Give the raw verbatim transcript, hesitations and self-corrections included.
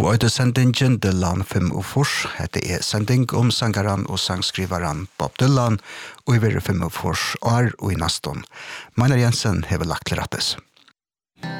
Nu er det sendingen Dylan fem og fors. Det er sending om sangaren og sangskrivaren Bob Dylan, og i verre fem og fors år og i naston. Meinar Jensen hever lagt til rettes.